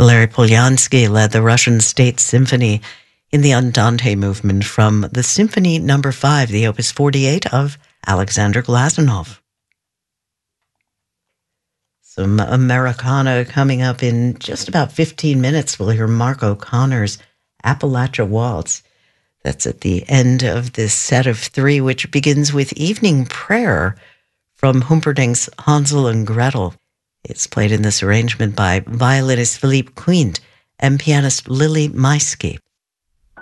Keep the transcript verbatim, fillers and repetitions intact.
Valery Polyansky led the Russian State Symphony in the Andante movement from the Symphony Number five, the Opus forty-eight of Alexander Glazunov. Some Americana coming up in just about fifteen minutes. We'll hear Mark O'Connor's Appalachia Waltz. That's at the end of this set of three, which begins with Evening Prayer from Humperdinck's Hansel and Gretel. It's played in this arrangement by violinist Philippe Quint and pianist Lily Maisky.